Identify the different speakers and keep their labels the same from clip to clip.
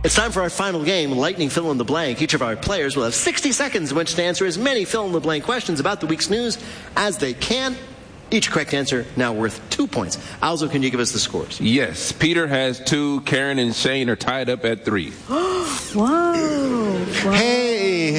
Speaker 1: It's time for our final game, Lightning Fill in the Blank. Each of our players will have 60 seconds in which to answer as many fill-in-the-blank questions about the week's news as they can. Each correct answer now worth 2 points. Alzo, can you give us the scores?
Speaker 2: Yes. Peter has 2. Karen and Shane are tied up at 3.
Speaker 3: Whoa.
Speaker 4: Hey.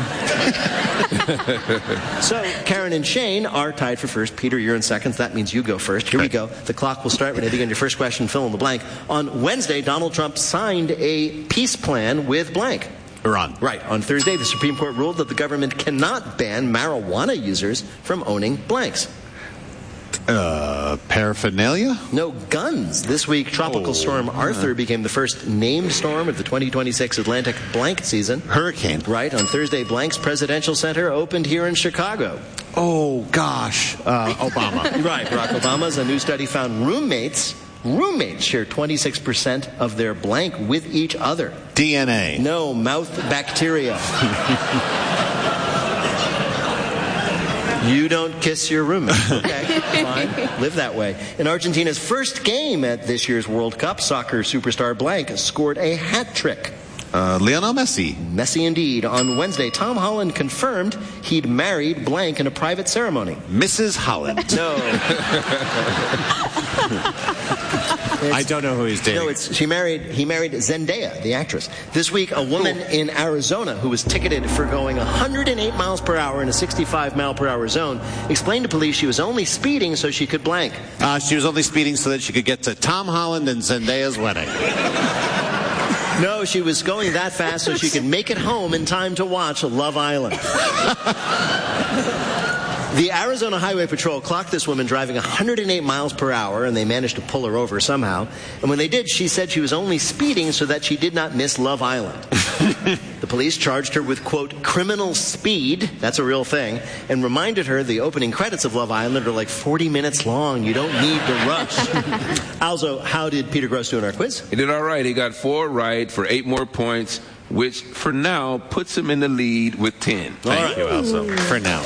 Speaker 1: So, Karen and Shane are tied for first. Peter, you're in second. That means you go first. Here we go. The clock will start when I begin your first question. Fill in the blank. On Wednesday, Donald Trump signed a peace plan with blank.
Speaker 4: Iran.
Speaker 1: Right. On Thursday, the Supreme Court ruled that the government cannot ban marijuana users from owning blanks.
Speaker 4: Paraphernalia?
Speaker 1: No guns. This week, Tropical Storm Arthur became the first named storm of the 2026 Atlantic blank season.
Speaker 4: Hurricane.
Speaker 1: Right. On Thursday, Blank's Presidential Center opened here in Chicago.
Speaker 4: Oh, gosh. Obama.
Speaker 1: Right. Barack Obama's. A new study found roommates share 26% of their blank with each other.
Speaker 4: DNA.
Speaker 1: No, mouth bacteria. You don't kiss your roommate. Okay, fine. Live that way. In Argentina's first game at this year's World Cup, soccer superstar blank scored a hat trick.
Speaker 4: Lionel Messi.
Speaker 1: Messi indeed. On Wednesday, Tom Holland confirmed he'd married blank in a private ceremony.
Speaker 4: Mrs. Holland.
Speaker 1: No.
Speaker 4: I don't know who he's dating.
Speaker 1: No, he married Zendaya, the actress. This week, a woman in Arizona who was ticketed for going 108 miles per hour in a 65 mile per hour zone explained to police she was only speeding so she could blank.
Speaker 4: She was only speeding so that she could get to Tom Holland and Zendaya's wedding.
Speaker 1: No, she was going that fast so she could make it home in time to watch Love Island. The Arizona Highway Patrol clocked this woman driving 108 miles per hour, and they managed to pull her over somehow. And when they did, she said she was only speeding so that she did not miss Love Island. The police charged her with, quote, criminal speed, that's a real thing, and reminded her the opening credits of Love Island are like 40 minutes long. You don't need to rush. Alzo, how did Peter Gross do in our quiz?
Speaker 2: He did all right. He got 4 right for 8 more points, which for now puts him in the lead with 10.
Speaker 4: Thank you, Alzo. For now.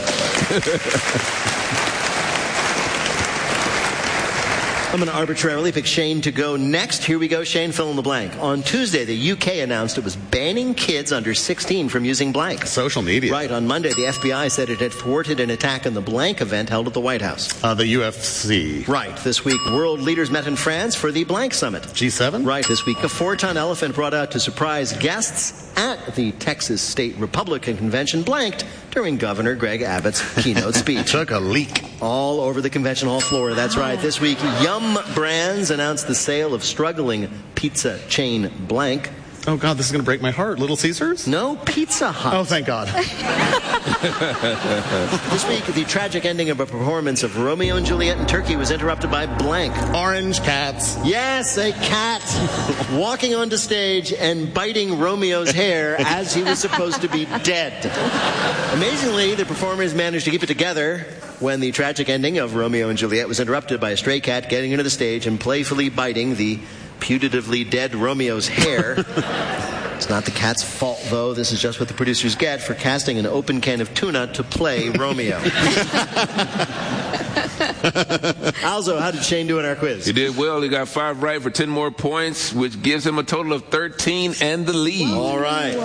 Speaker 1: I'm going to arbitrarily pick Shane to go next. Here we go, Shane, fill in the blank. On Tuesday, the UK announced it was banning kids under 16 from using blank.
Speaker 4: Social media.
Speaker 1: Right. On Monday, the FBI said it had thwarted an attack on the blank event held at the White House.
Speaker 4: The UFC.
Speaker 1: Right. This week, world leaders met in France for the blank summit.
Speaker 4: G7?
Speaker 1: Right. This week, a 4-ton elephant brought out to surprise guests at the Texas State Republican Convention blanked during Governor Greg Abbott's keynote speech.
Speaker 4: Took a leak.
Speaker 1: All over the convention hall floor. That's right. This week, Yum Brands announced the sale of struggling pizza chain blank.
Speaker 4: Oh, God, this is going to break my heart. Little Caesars?
Speaker 1: No, Pizza Hut.
Speaker 4: Oh, thank God.
Speaker 1: This week, the tragic ending of a performance of Romeo and Juliet in Turkey was interrupted by blank.
Speaker 4: Orange cats.
Speaker 1: Yes, a cat walking onto stage and biting Romeo's hair as he was supposed to be dead. Amazingly, the performers managed to keep it together when the tragic ending of Romeo and Juliet was interrupted by a stray cat getting into the stage and playfully biting the putatively dead Romeo's hair. It's not the cat's fault, though. This is just what the producers get for casting an open can of tuna to play Romeo. Alzo, how did Shane do in our quiz?
Speaker 2: He did well. He got 5 right for 10 more points, which gives him a total of 13 and the lead.
Speaker 1: All right.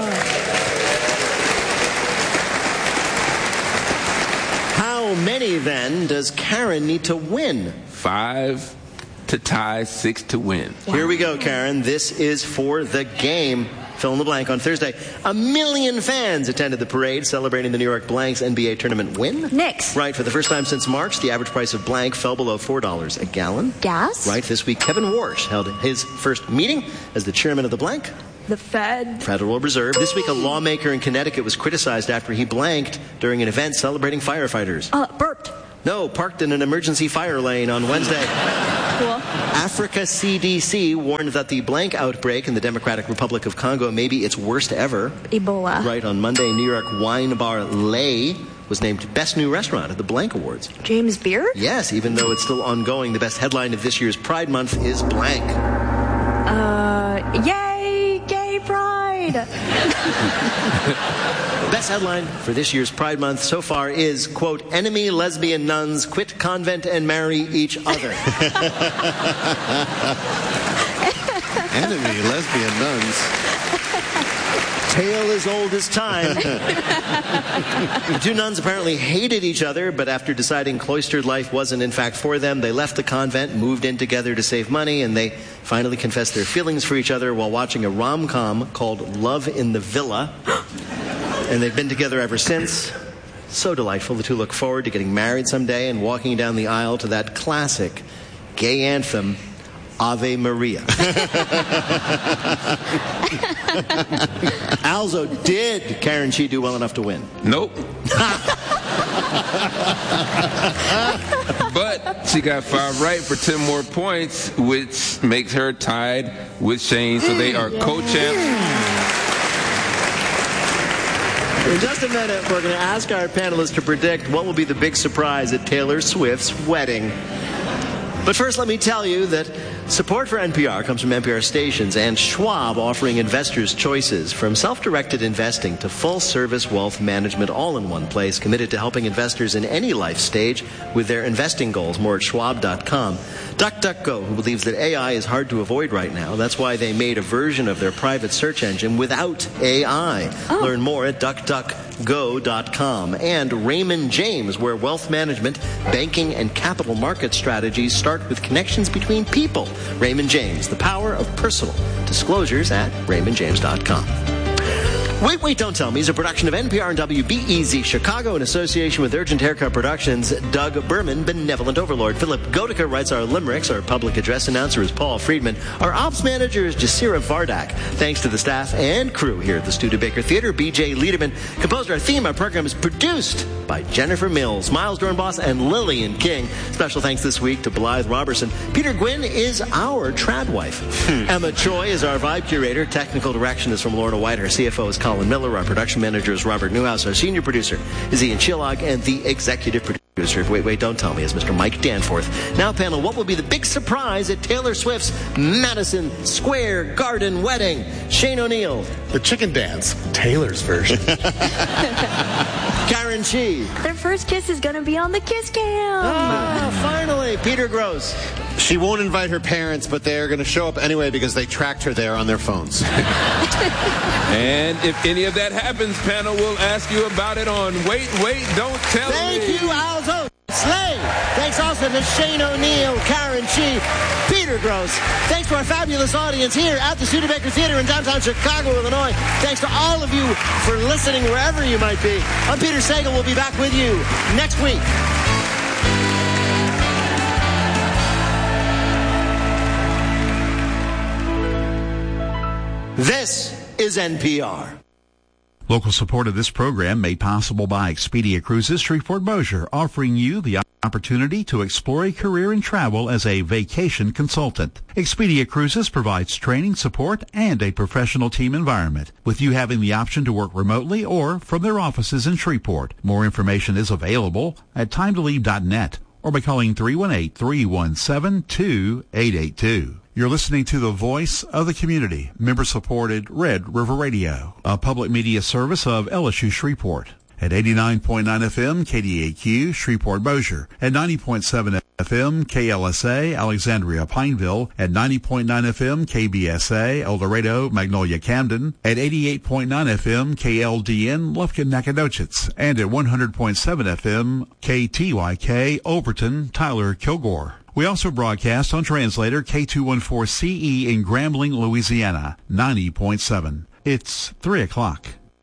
Speaker 1: How many, then, does Karen need to win?
Speaker 2: 5 to tie, 6 to win.
Speaker 1: Here we go, Karen. This is for the game. Fill in the blank. On Thursday, 1 million fans attended the parade celebrating the New York Blanks NBA tournament win.
Speaker 3: Knicks.
Speaker 1: Right. For the first time since March, the average price of blank fell below $4 a gallon.
Speaker 3: Gas.
Speaker 1: Right. This week, Kevin Warsh held his first meeting as the chairman of the blank.
Speaker 3: The Fed.
Speaker 1: Federal Reserve. This week, a lawmaker in Connecticut was criticized after he blanked during an event celebrating firefighters.
Speaker 3: Burped.
Speaker 1: No, parked in an emergency fire lane on Wednesday.
Speaker 3: Cool.
Speaker 1: Africa CDC warned that the blank outbreak in the Democratic Republic of Congo may be its worst ever.
Speaker 3: Ebola.
Speaker 1: Right. On Monday, New York wine bar Lay was named Best New Restaurant at the Blank Awards.
Speaker 3: James Beard?
Speaker 1: Yes, even though it's still ongoing, the best headline of this year's Pride Month is blank.
Speaker 3: Yay, gay pride!
Speaker 1: Best headline for this year's Pride Month so far is, quote, enemy lesbian nuns quit convent and marry each other.
Speaker 4: enemy lesbian nuns.
Speaker 1: Tale as old as time. The two nuns apparently hated each other, but after deciding cloistered life wasn't in fact for them, they left the convent, moved in together to save money, and they finally confessed their feelings for each other while watching a rom-com called Love in the Villa. And they've been together ever since. So delightful. The two look forward to getting married someday and walking down the aisle to that classic gay anthem, Ave Maria. Alzo, did Karen Chi do well enough to win?
Speaker 2: Nope. But she got 5 right for 10 more points, which makes her tied with Shane. So they are co-champs.
Speaker 1: In just a minute, we're going to ask our panelists to predict what will be the big surprise at Taylor Swift's wedding. But first, let me tell you that support for NPR comes from NPR stations and Schwab, offering investors choices from self-directed investing to full-service wealth management, all in one place, committed to helping investors in any life stage with their investing goals. More at schwab.com. DuckDuckGo, who believes that AI is hard to avoid right now. That's why they made a version of their private search engine without AI. Learn more at DuckDuckGo.com. And Raymond James, where wealth management, banking, and capital market strategies start with connections between people. Raymond James, the power of personal. Disclosures at RaymondJames.com. Wait, Wait, Don't Tell Me is a production of NPR and WBEZ Chicago in association with Urgent Haircut Productions. Doug Berman, Benevolent Overlord. Philip Gotica writes our limericks. Our public address announcer is Paul Friedman. Our ops manager is Jasira Vardak. Thanks to the staff and crew here at the Studebaker Theater. BJ Liederman composed our theme. Our program is produced by Jennifer Mills, Miles Dornbos, and Lillian King. Special thanks this week to Blythe Robertson. Peter Gwynn is our trad wife. Emma Choi is our vibe curator. Technical direction is from Lorna White. Our CFO is Colin Miller. Our production manager is Robert Newhouse. Our senior producer is Ian Chillag. And the executive producer of Wait, Don't Tell Me is Mr. Mike Danforth. Now, panel, what will be the big surprise at Taylor Swift's Madison Square Garden wedding? Shane O'Neill.
Speaker 5: The chicken dance, Taylor's version.
Speaker 1: Karen Chi.
Speaker 3: Their first kiss is going to be on the kiss cam.
Speaker 1: Finally, Peter Gross.
Speaker 4: She won't invite her parents, but they're going to show up anyway because they tracked her there on their phones.
Speaker 2: And if any of that happens, panel will ask you about it on Wait, Don't Tell Me.
Speaker 1: Thank you, Alzo. Slay. Thanks also to Shane O'Neill, Karen Chi, Peter Gross. Thanks to our fabulous audience here at the Studebaker Theater in downtown Chicago, Illinois. Thanks to all of you for listening wherever you might be. I'm Peter Sagal. We'll be back with you next week. This is NPR.
Speaker 6: Local support of this program made possible by Expedia Cruises Shreveport Bossier, offering you the opportunity to explore a career in travel as a vacation consultant. Expedia Cruises provides training, support, and a professional team environment, with you having the option to work remotely or from their offices in Shreveport. More information is available at timetolive.net or by calling 318-317-2882. You're listening to the voice of the community, member-supported Red River Radio, a public media service of LSU Shreveport. At 89.9 FM, KDAQ, Shreveport Bossier. At 90.7 FM, KLSA, Alexandria Pineville. At 90.9 FM, KBSA, El Dorado, Magnolia Camden. At 88.9 FM, KLDN, Lufkin Nacogdoches. And at 100.7 FM, KTYK, Overton, Tyler, Kilgore. We also broadcast on translator K214CE in Grambling, Louisiana, 90.7. It's 3 o'clock.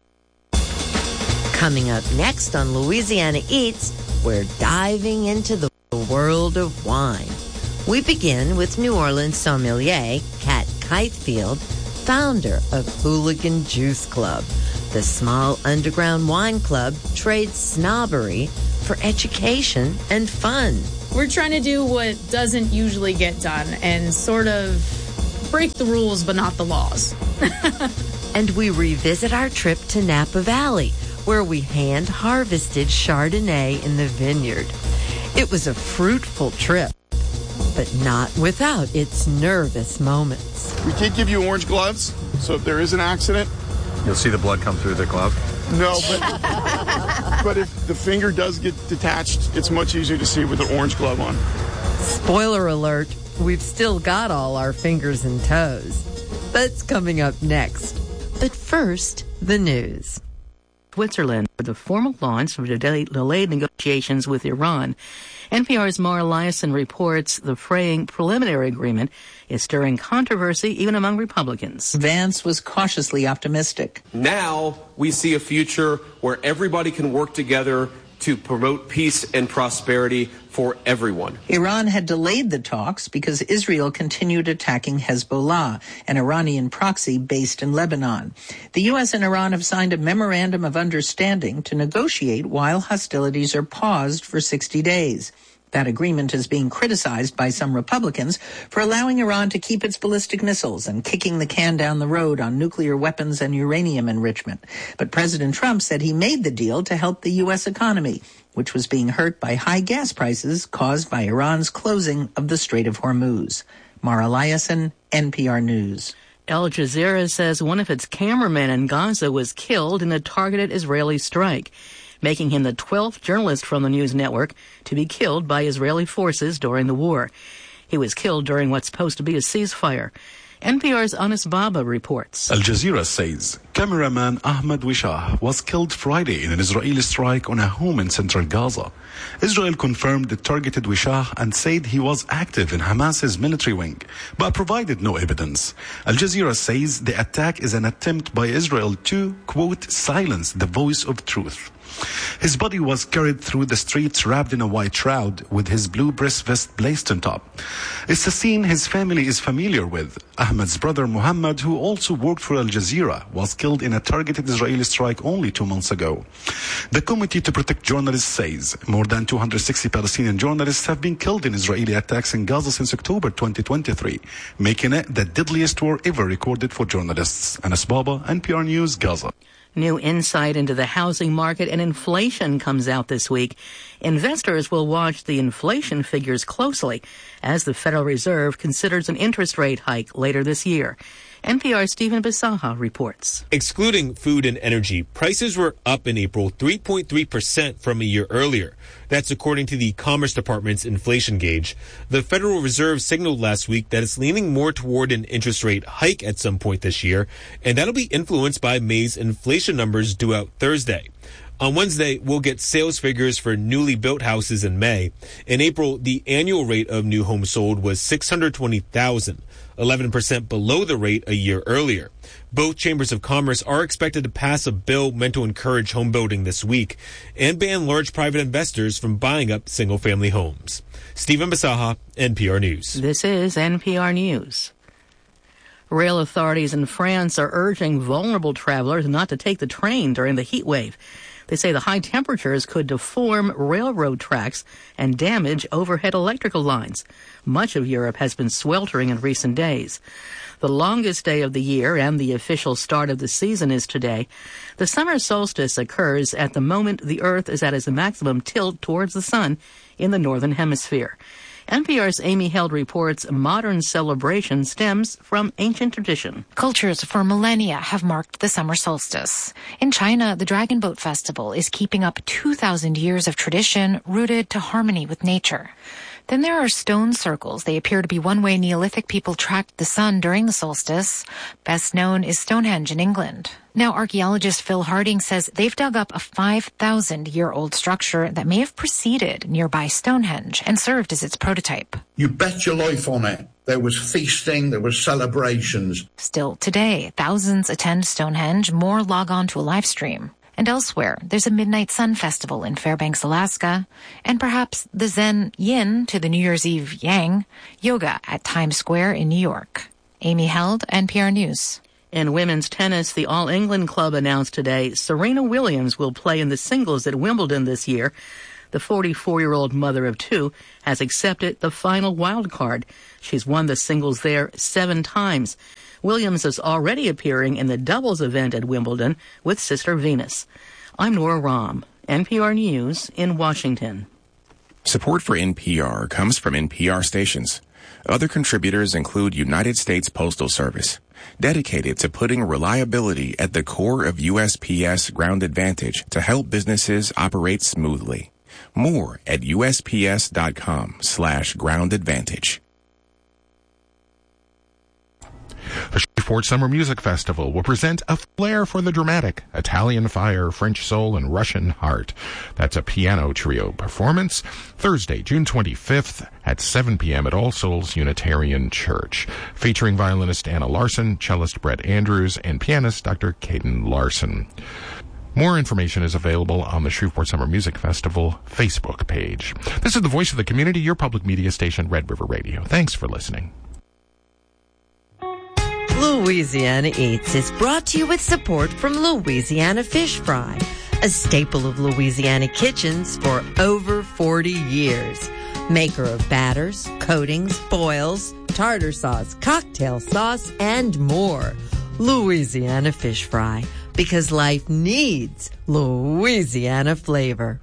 Speaker 7: Coming up next on Louisiana Eats, we're diving into the world of wine. We begin with New Orleans sommelier Kat Kitefield, founder of Hooligan Juice Club. The small underground wine club trades snobbery for education and fun.
Speaker 8: We're trying to do what doesn't usually get done and sort of break the rules but not the laws.
Speaker 7: And we revisit our trip to Napa Valley, where we hand-harvested Chardonnay in the vineyard. It was a fruitful trip, but not without its nervous moments.
Speaker 9: We can't give you orange gloves, so if there is an accident...
Speaker 5: You'll see the blood come through the glove?
Speaker 9: No, but if the finger does get detached, it's much easier to see with an orange glove on.
Speaker 7: Spoiler alert, we've still got all our fingers and toes. That's coming up next. But first, the news.
Speaker 10: Switzerland for the formal launch of delayed negotiations with Iran. NPR's Mara Liasson reports the fraying preliminary agreement is stirring controversy even among Republicans.
Speaker 11: Vance was cautiously optimistic.
Speaker 12: Now we see a future where everybody can work together to promote peace and prosperity for everyone.
Speaker 11: Iran had delayed the talks because Israel continued attacking Hezbollah, an Iranian proxy based in Lebanon. The U.S. and Iran have signed a memorandum of understanding to negotiate while hostilities are paused for 60 days. That agreement is being criticized by some Republicans for allowing Iran to keep its ballistic missiles and kicking the can down the road on nuclear weapons and uranium enrichment. But President Trump said he made the deal to help the U.S. economy, which was being hurt by high gas prices caused by Iran's closing of the Strait of Hormuz. Mara Liasson, NPR News.
Speaker 10: Al Jazeera says one of its cameramen in Gaza was killed in a targeted Israeli strike, making him the 12th journalist from the news network to be killed by Israeli forces during the war. He was killed during what's supposed to be a ceasefire. NPR's Anas Baba reports.
Speaker 13: Al Jazeera says cameraman Ahmed Wishah was killed Friday in an Israeli strike on a home in central Gaza. Israel confirmed it targeted Wishah and said he was active in Hamas's military wing, but provided no evidence. Al Jazeera says the attack is an attempt by Israel to, quote, silence the voice of truth. His body was carried through the streets wrapped in a white shroud with his blue breast vest blazed on top. It's a scene his family is familiar with. Ahmed's brother Muhammad, who also worked for Al Jazeera, was killed in a targeted Israeli strike only 2 months ago. The Committee to Protect Journalists says more than 260 Palestinian journalists have been killed in Israeli attacks in Gaza since October 2023, making it the deadliest war ever recorded for journalists. Anas Baba, NPR News, Gaza.
Speaker 10: New insight into the housing market and inflation comes out this week. Investors will watch the inflation figures closely as the Federal Reserve considers an interest rate hike later this year. NPR's Stephen Bisaha reports.
Speaker 14: Excluding food and energy, prices were up in April 3.3% from a year earlier. That's according to the Commerce Department's inflation gauge. The Federal Reserve signaled last week that it's leaning more toward an interest rate hike at some point this year, and that'll be influenced by May's inflation numbers due out Thursday. On Wednesday, we'll get sales figures for newly built houses in May. In April, the annual rate of new homes sold was 620,000, 11% below the rate a year earlier. Both chambers of commerce are expected to pass a bill meant to encourage home building this week and ban large private investors from buying up single-family homes. Stephen Bisaha, NPR News.
Speaker 10: This is NPR News. Rail authorities in France are urging vulnerable travelers not to take the train during the heat wave. They say the high temperatures could deform railroad tracks and damage overhead electrical lines. Much of Europe has been sweltering in recent days. The longest day of the year and the official start of the season is today. The summer solstice occurs at the moment the Earth is at its maximum tilt towards the sun in the northern hemisphere. NPR's Amy Held reports modern celebration stems from ancient tradition.
Speaker 15: Cultures for millennia have marked the summer solstice. In China, the Dragon Boat Festival is keeping up 2,000 years of tradition rooted to harmony with nature. Then there are stone circles. They appear to be one way Neolithic people tracked the sun during the solstice. Best known is Stonehenge in England. Now, archaeologist Phil Harding says they've dug up a 5,000-year-old structure that may have preceded nearby Stonehenge and served as its prototype.
Speaker 16: You bet your life on it. There was feasting, there was celebrations.
Speaker 15: Still today, thousands attend Stonehenge, more log on to a live stream. And elsewhere, there's a Midnight Sun Festival in Fairbanks, Alaska, and perhaps the Zen Yin to the New Year's Eve Yang, yoga at Times Square in New York. Amy Held, NPR News.
Speaker 10: In women's tennis, the All England club announced today Serena Williams will play in the singles at Wimbledon this year. The 44-year-old mother of two has accepted the final wild card. She's won the singles there 7 times. Williams is already appearing in the doubles event at Wimbledon with sister Venus. I'm Nora Rahm, NPR News in Washington.
Speaker 17: Support for NPR comes from NPR stations. Other contributors include United States Postal Service, dedicated to putting reliability at the core of USPS Ground Advantage to help businesses operate smoothly. More at USPS.com/groundadvantage.
Speaker 18: Shreveport Summer Music Festival will present a flair for the dramatic, Italian fire, French soul, and Russian heart. That's a piano trio performance Thursday, June 25th at 7 p.m. at All Souls Unitarian Church, featuring violinist Anna Larson, cellist Brett Andrews, and pianist Dr. Caden Larson. More information is available on the Shreveport Summer Music Festival Facebook page. This is the voice of the community, your public media station, Red River Radio. Thanks for listening.
Speaker 7: Louisiana Eats is brought to you with support from Louisiana Fish Fry, a staple of Louisiana kitchens for over 40 years. Maker of batters, coatings, boils, tartar sauce, cocktail sauce, and more. Louisiana Fish Fry, because life needs Louisiana flavor.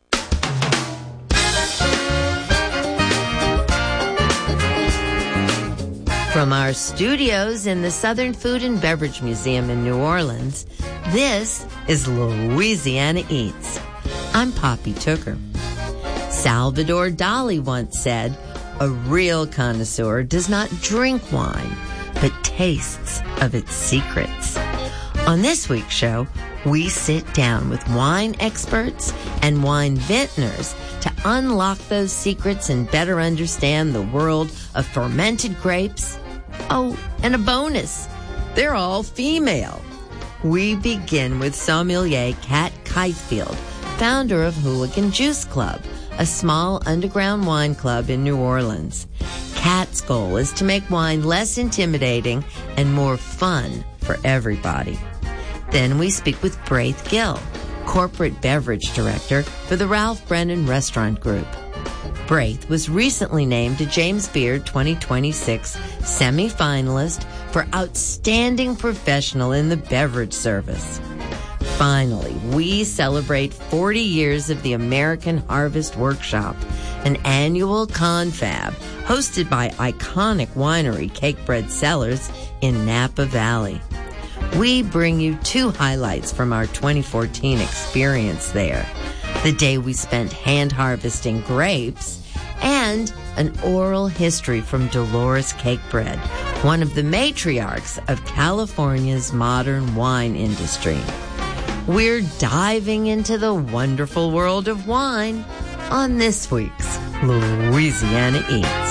Speaker 7: From our studios in the Southern Food and Beverage Museum in New Orleans, this is Louisiana Eats. I'm Poppy Tooker. Salvador Dali once said, "A real connoisseur does not drink wine, but tastes of its secrets." On this week's show, we sit down with wine experts and wine vintners to unlock those secrets and better understand the world of fermented grapes. Oh, and a bonus, they're all female. We begin with sommelier Kat Kitefield, founder of Hooligan Juice Club, a small underground wine club in New Orleans. Kat's goal is to make wine less intimidating and more fun for everybody. Then we speak with Braith Gill, corporate beverage director for the Ralph Brennan Restaurant Group. Braith was recently named a James Beard 2026 semi-finalist for Outstanding Professional in the Beverage Service. Finally, we celebrate 40 years of the American Harvest Workshop, an annual confab hosted by iconic winery Cakebread Cellars in Napa Valley. We bring you two highlights from our 2014 experience there: the day we spent hand harvesting grapes, and an oral history from Dolores Cakebread, one of the matriarchs of California's modern wine industry. We're diving into the wonderful world of wine on this week's Louisiana Eats.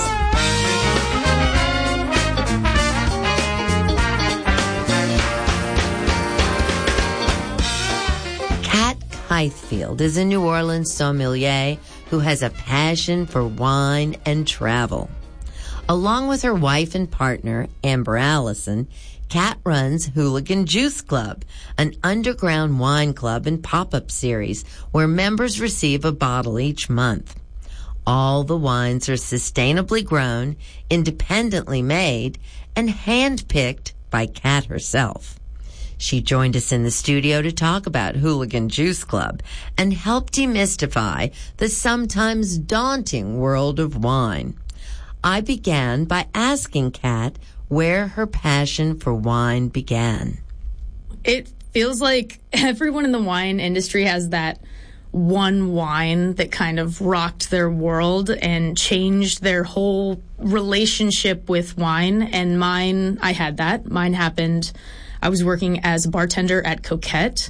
Speaker 7: Kat Kitefield is a New Orleans sommelier who has a passion for wine and travel. Along with her wife and partner, Amber Allison, Kat runs Hooligan Juice Club, an underground wine club and pop-up series where members receive a bottle each month. All the wines are sustainably grown, independently made, and hand-picked by Kat herself. She joined us in the studio to talk about Hooligan Juice Club and help demystify the sometimes daunting world of wine. I began by asking Kat where her passion for wine began.
Speaker 8: It feels like everyone in the wine industry has that one wine that kind of rocked their world and changed their whole relationship with wine. And mine, I had that. Mine happened, I was working as a bartender at Coquette,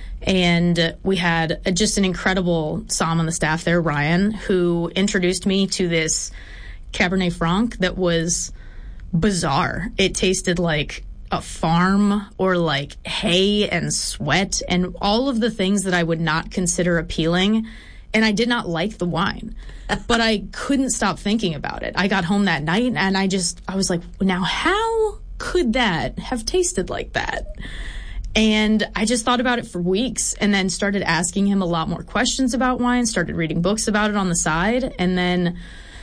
Speaker 8: and we had just an incredible somm on the staff there, Ryan, who introduced me to this Cabernet Franc that was bizarre. It tasted like a farm or like hay and sweat and all of the things that I would not consider appealing. And I did not like the wine, but I couldn't stop thinking about it. I got home that night and I was like, now how could that have tasted like that? And I just thought about it for weeks and then started asking him a lot more questions about wine, started reading books about it on the side. And then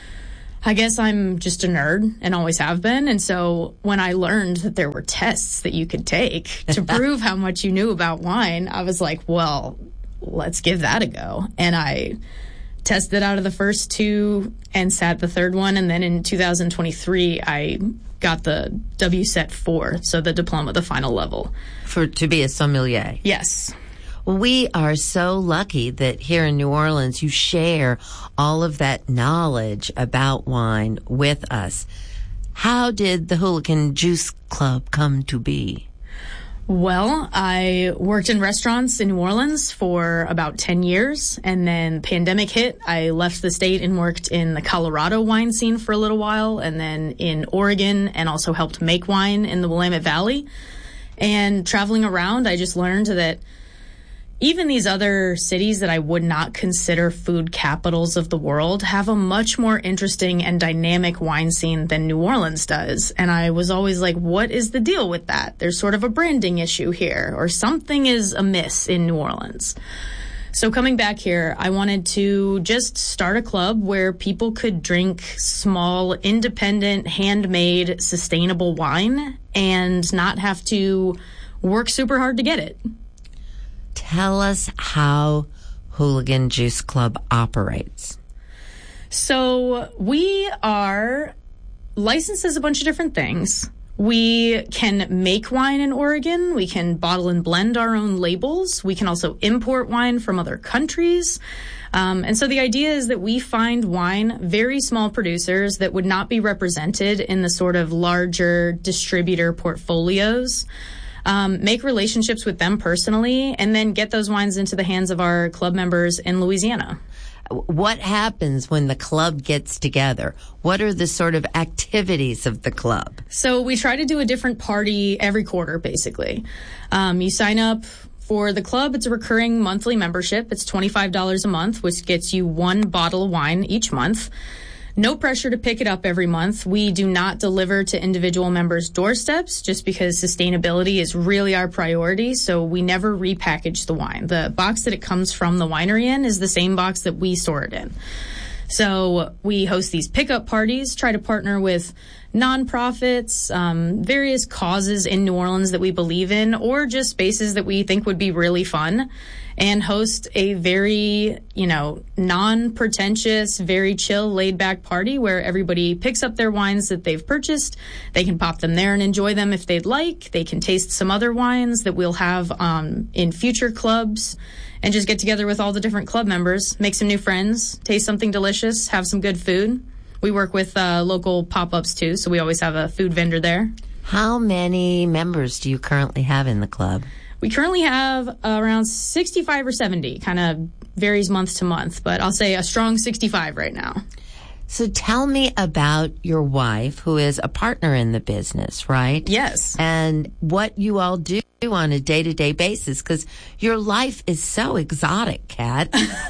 Speaker 8: I guess I'm just a nerd and always have been. And so when I learned that there were tests that you could take to prove how much you knew about wine, I was like, well, let's give that a go. And I tested out of the first two and sat the third one. And then in 2023, I got the WSET 4, so the diploma, the final level.
Speaker 7: To be a sommelier?
Speaker 8: Yes.
Speaker 7: We are so lucky that here in New Orleans you share all of that knowledge about wine with us. How did the Hooligan Juice Club come to be?
Speaker 8: Well, I worked in restaurants in New Orleans for about 10 years, and then pandemic hit. I left the state and worked in the Colorado wine scene for a little while, and then in Oregon, and also helped make wine in the Willamette Valley. And traveling around, I just learned that even these other cities that I would not consider food capitals of the world have a much more interesting and dynamic wine scene than New Orleans does. And I was always like, what is the deal with that? There's sort of a branding issue here, or something is amiss in New Orleans. So coming back here, I wanted to just start a club where people could drink small, independent, handmade, sustainable wine and not have to work super hard to get it.
Speaker 7: Tell us how Hooligan Juice Club operates.
Speaker 8: So we are licensed as a bunch of different things. We can make wine in Oregon. We can bottle and blend our own labels. We can also import wine from other countries. And so the idea is that we find wine, very small producers that would not be represented in the sort of larger distributor portfolios. Make relationships with them personally, and then get those wines into the hands of our club members in Louisiana.
Speaker 7: What happens when the club gets together? What are the sort of activities of the club?
Speaker 8: So we try to do a different party every quarter, basically. You sign up for the club. It's a recurring monthly membership. It's $25 a month, which gets you one bottle of wine each month. No pressure to pick it up every month. We do not deliver to individual members' doorsteps just because sustainability is really our priority. So we never repackage the wine. The box that it comes from the winery in is the same box that we store it in. So we host these pickup parties, try to partner with nonprofits, various causes in New Orleans that we believe in, or just spaces that we think would be really fun, and host a very, non-pretentious, very chill, laid-back party where everybody picks up their wines that they've purchased. They can pop them there and enjoy them if they'd like. They can taste some other wines that we'll have in future clubs, and just get together with all the different club members, make some new friends, taste something delicious, have some good food. We work with local pop-ups, too, so we always have a food vendor there.
Speaker 7: How many members do you currently have in the club?
Speaker 8: We currently have around 65 or 70, kind of varies month to month, but I'll say a strong 65 right now.
Speaker 7: So tell me about your wife, who is a partner in the business, right?
Speaker 8: Yes.
Speaker 7: And what you all do on a day-to-day basis, because your life is so exotic, Kat.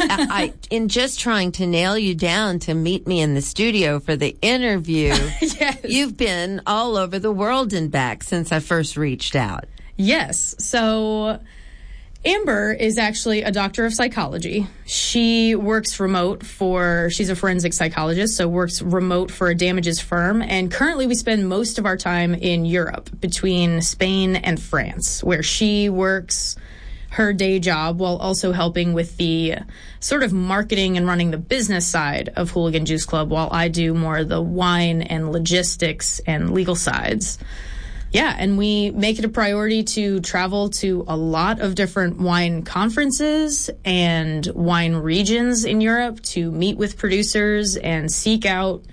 Speaker 7: In just trying to nail you down to meet me in the studio for the interview,
Speaker 8: yes.
Speaker 7: You've been all over the world and back since I first reached out.
Speaker 8: Yes. So Amber is actually a doctor of psychology. She works remote she's a forensic psychologist, so works remote for a damages firm. And currently we spend most of our time in Europe, between Spain and France, where she works her day job while also helping with the sort of marketing and running the business side of Hooligan Juice Club, while I do more of the wine and logistics and legal sides. Yeah, and we make it a priority to travel to a lot of different wine conferences and wine regions in Europe to meet with producers and seek out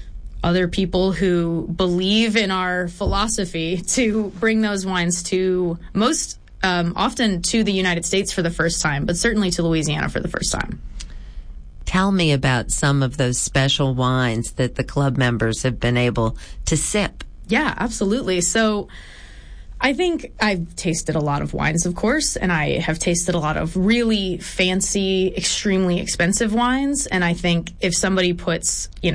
Speaker 8: other people who believe in our philosophy to bring those wines to most often to the United States for the first time, but certainly to Louisiana for the first time.
Speaker 7: Tell me about some of those special wines that the club members have been able to sip.
Speaker 8: Yeah, absolutely. So I think I've tasted a lot of wines, of course, and I have tasted a lot of really fancy, extremely expensive wines. And I think if somebody puts, a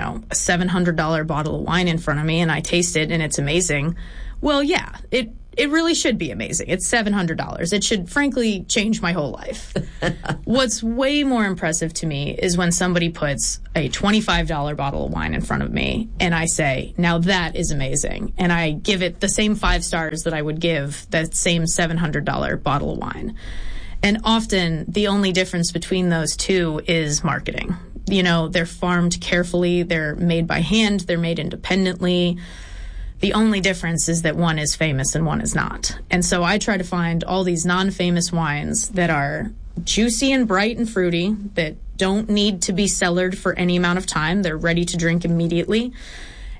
Speaker 8: $700 bottle of wine in front of me and I taste it and it's amazing, well, yeah, it really should be amazing. It's $700. It should, frankly, change my whole life. What's way more impressive to me is when somebody puts a $25 bottle of wine in front of me and I say, now that is amazing. And I give it the same 5 stars that I would give that same $700 bottle of wine. And often the only difference between those two is marketing. They're farmed carefully. They're made by hand. They're made independently. The only difference is that one is famous and one is not. And so I try to find all these non-famous wines that are juicy and bright and fruity, that don't need to be cellared for any amount of time. They're ready to drink immediately.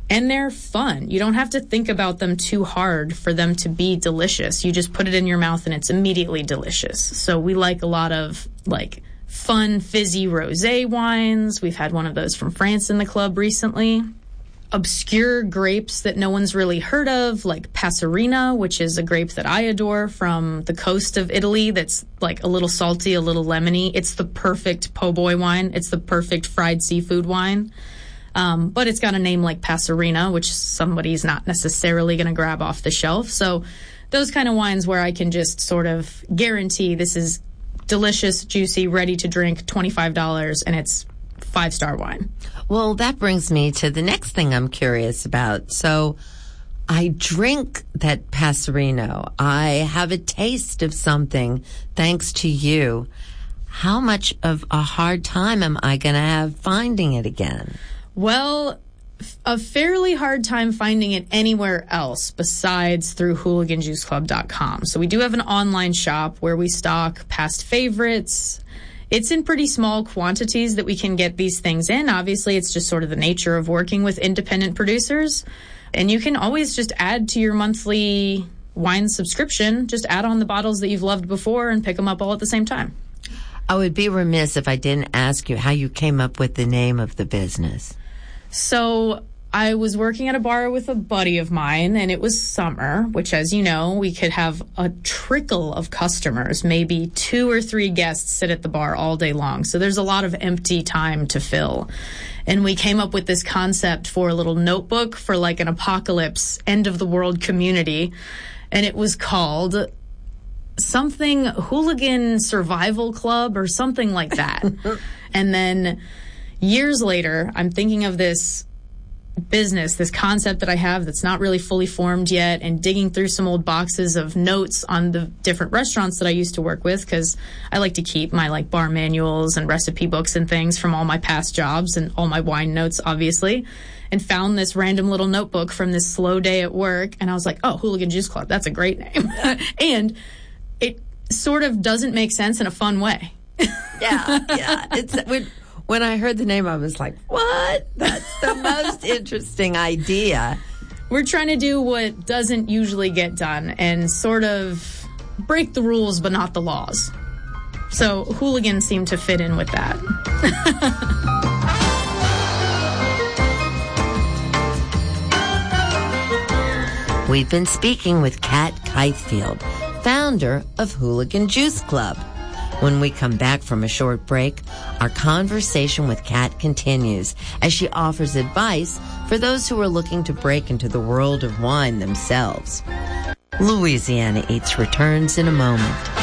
Speaker 8: And they're fun. You don't have to think about them too hard for them to be delicious. You just put it in your mouth and it's immediately delicious. So we like a lot of like fun, fizzy rosé wines. We've had one of those from France in the club recently. Obscure grapes that no one's really heard of, like Passerina, which is a grape that I adore from the coast of Italy that's like a little salty, a little lemony. It's the perfect po' boy wine. It's the perfect fried seafood wine. But it's got a name like Passerina, which somebody's not necessarily going to grab off the shelf. So those kind of wines where I can just sort of guarantee this is delicious, juicy, ready to drink, $25, and it's 5-star wine.
Speaker 7: Well, that brings me to the next thing I'm curious about. So I drink that Passerino. I have a taste of something thanks to you. How much of a hard time am I going to have finding it again?
Speaker 8: Well, a fairly hard time finding it anywhere else besides through hooliganjuiceclub.com. So we do have an online shop where we stock past favorites. It's in pretty small quantities that we can get these things in. Obviously, it's just sort of the nature of working with independent producers. And you can always just add to your monthly wine subscription, just add on the bottles that you've loved before and pick them up all at the same time.
Speaker 7: I would be remiss if I didn't ask you how you came up with the name of the business.
Speaker 8: So I was working at a bar with a buddy of mine, and it was summer, which, as you know, we could have a trickle of customers, maybe 2 or 3 guests sit at the bar all day long. So there's a lot of empty time to fill. And we came up with this concept for a little notebook for like an apocalypse, end of the world community. And it was called something Hooligan Survival Club or something like that. And then years later, I'm thinking of this business, this concept that I have that's not really fully formed yet, and digging through some old boxes of notes on the different restaurants that I used to work with, because I like to keep my like bar manuals and recipe books and things from all my past jobs and all my wine notes, obviously, and found this random little notebook from this slow day at work. And I was like, oh, Hooligan Juice Club, that's a great name. And it sort of doesn't make sense in a fun way.
Speaker 7: Yeah. When I heard the name, I was like, what? That's the most interesting idea.
Speaker 8: We're trying to do what doesn't usually get done and sort of break the rules but not the laws. So hooligans seem to fit in with that.
Speaker 7: We've been speaking with Kat Keithfield, founder of Hooligan Juice Club. When we come back from a short break, our conversation with Kat continues as she offers advice for those who are looking to break into the world of wine themselves. Louisiana Eats returns in a moment.